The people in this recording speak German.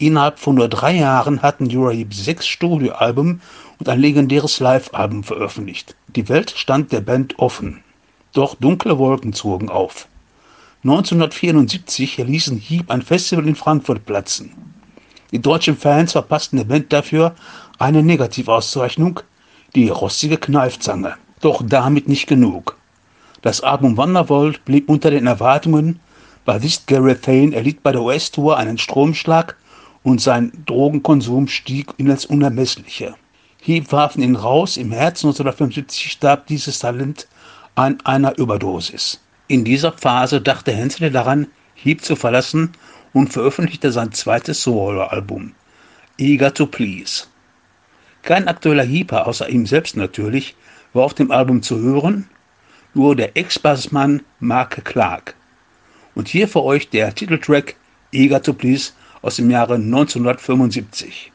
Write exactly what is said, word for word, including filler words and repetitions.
Innerhalb von nur drei Jahren hatten Uriah Heep sechs Studioalben und ein legendäres Live-Album veröffentlicht. Die Welt stand der Band offen. Doch dunkle Wolken zogen auf. neunzehnhundertvierundsiebzig ließen Heep ein Festival in Frankfurt platzen. Die deutschen Fans verpassten der Band dafür eine Negativauszeichnung, die rostige Kneifzange. Doch damit nicht genug. Das Album Wonderworld blieb unter den Erwartungen. Bassist Gareth Thayne erlitt bei der U S-Tour einen Stromschlag und sein Drogenkonsum stieg ins Unermessliche. Heep warfen ihn raus, im März neunzehnhundertfünfundsiebzig starb dieses Talent an einer Überdosis. In dieser Phase dachte Hensley daran, Heep zu verlassen und veröffentlichte sein zweites Soloalbum, Eager to Please. Kein aktueller Heeper, außer ihm selbst natürlich, war auf dem Album zu hören, nur der Ex-Bassmann Mark Clark. Und hier für euch der Titeltrack Eager to Please aus dem Jahre neunzehnhundertfünfundsiebzig.